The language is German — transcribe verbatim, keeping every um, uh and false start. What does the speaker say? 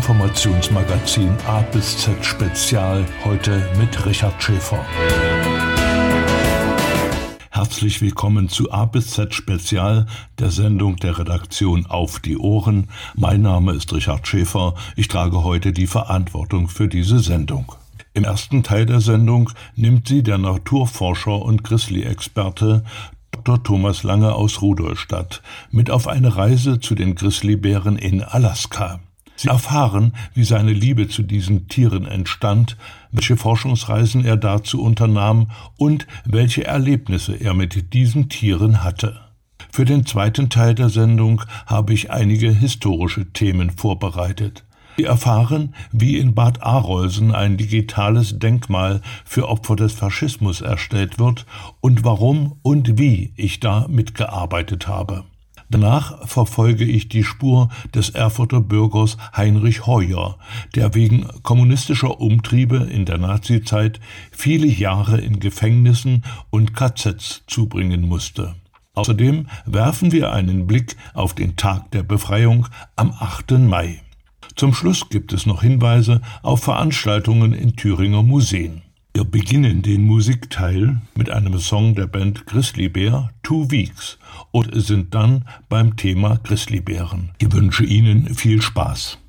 Informationsmagazin A bis Z Spezial, heute mit Richard Schäfer. Herzlich willkommen zu A bis Z Spezial, der Sendung der Redaktion Auf die Ohren. Mein Name ist Richard Schäfer. Ich trage heute die Verantwortung für diese Sendung. Im ersten Teil der Sendung nimmt sie der Naturforscher und Grizzly-Experte Doktor Thomas Lange aus Rudolstadt mit auf eine Reise zu den Grizzlybären in Alaska. Sie erfahren, wie seine Liebe zu diesen Tieren entstand, welche Forschungsreisen er dazu unternahm und welche Erlebnisse er mit diesen Tieren hatte. Für den zweiten Teil der Sendung habe ich einige historische Themen vorbereitet. Sie erfahren, wie in Bad Arolsen ein digitales Denkmal für Opfer des Faschismus erstellt wird und warum und wie ich da mitgearbeitet habe. Danach verfolge ich die Spur des Erfurter Bürgers Heinrich Heuer, der wegen kommunistischer Umtriebe in der Nazizeit viele Jahre in Gefängnissen und K Zs zubringen musste. Außerdem werfen wir einen Blick auf den Tag der Befreiung am achten Mai. Zum Schluss gibt es noch Hinweise auf Veranstaltungen in Thüringer Museen. Wir beginnen den Musikteil mit einem Song der Band Grizzlybär, Two Weeks, und sind dann beim Thema Grizzlybären. Ich wünsche Ihnen viel Spaß.